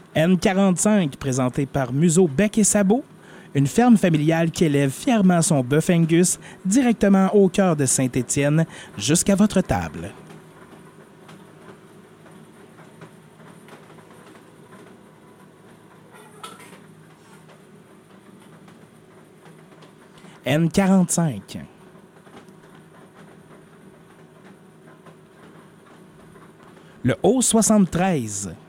N45, présenté par Museau Bec et Sabot, une ferme familiale qui élève fièrement son bœuf Angus directement au cœur de Saint-Étienne jusqu'à votre table. N45. Le Haut 73.